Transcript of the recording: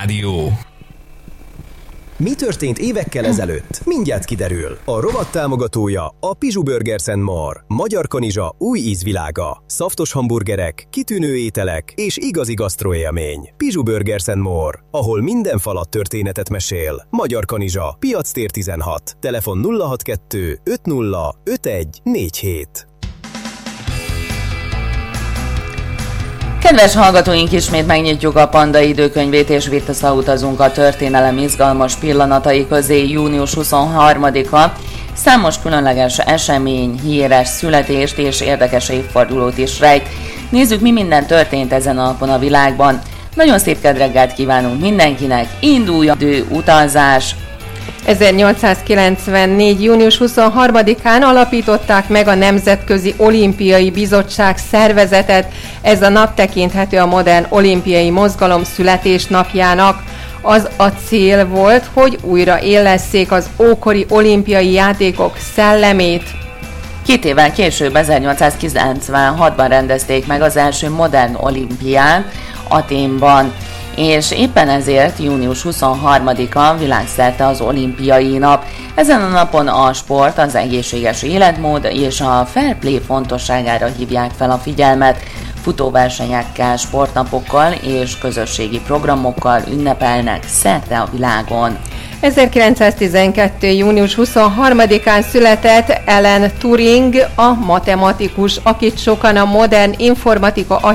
Rádió. Mi történt évekkel ezelőtt? Mindjárt kiderül. A rovat támogatója a Pizsu Burgers & More. Magyar kanizsa új ízvilága. Szaftos hamburgerek, kitűnő ételek és igazi gasztroélmény. Pizsu Burgers & More, ahol minden falat történetet mesél. Magyar kanizsa, Piactér 16. Telefon 062 50 51 47. Kedves hallgatóink, ismét megnyitjuk a Panda időkönyvét, és visszautazunk a történelem izgalmas pillanatai közé. Június 23-a számos különleges esemény, híres születést és érdekes évfordulót is rejt. Nézzük, mi minden történt ezen a napon a világban. Nagyon szép kedreggelt kívánunk mindenkinek, induljon utazás! 1894. június 23-án alapították meg a Nemzetközi Olimpiai Bizottság szervezetet. Ez a nap tekinthető a modern olimpiai mozgalom születésnapjának. Az a cél volt, hogy újra élesszék az ókori olimpiai játékok szellemét. 2 évvel később, 1896-ban rendezték meg az első modern olimpiát Athénban, és éppen ezért június 23-a világszerte az olimpiai nap. Ezen a napon a sport, az egészséges életmód és a fair play fontosságára hívják fel a figyelmet. Futóversenyekkel, sportnapokkal és közösségi programokkal ünnepelnek szerte a világon. 1912. június 23-án született Alan Turing, a matematikus, akit sokan a modern informatika